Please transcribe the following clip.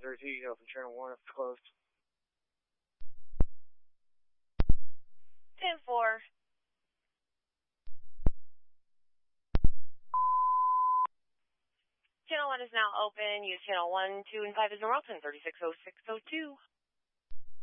32, you can open channel 1 if it's closed. 10-4. Channel 1 is now open. Use channel 1, 2, and 5 as normal. 10360602.